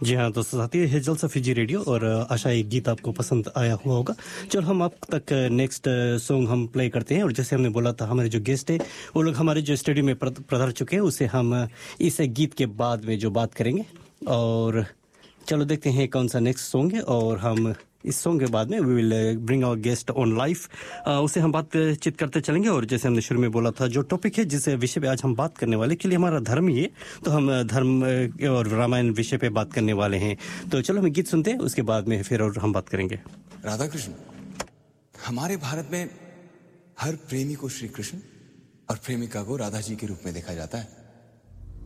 जी हाँ, दोस्तों साथी है जलसा फीजी रेडियो और आशा एक गीत आपको पसंद आया हुआ होगा। चलो हम आप तक नेक्स्ट सॉन्ग हम प्ले करते हैं और जैसे हमने बोला था हमारे जो गेस्ट है वो लोग हमारे जो स्टूडियो में पधार चुके हैं उससे हम इस गीत के बाद में जो बात करेंगे और चलो देखते हैं कौन सा नेक्स्ट सॉन्ग है और हम इस सॉन्ग के बाद में we will bring our guest on live उससे हम बातचीत करते चलेंगे और जैसे हमने शुरू में बोला था जो टॉपिक है जिस विषय पे आज हम बात करने वाले के लिए हमारा धर्म ही है तो हम धर्म और रामायण विषय पे बात करने वाले हैं। तो चलो हम गीत सुनते हैं उसके बाद में फिर और हम बात करेंगे। राधा कृष्ण, हमारे भारत में हर प्रेमी को श्री कृष्ण और प्रेमिका को राधा जी के रूप में देखा जाता है।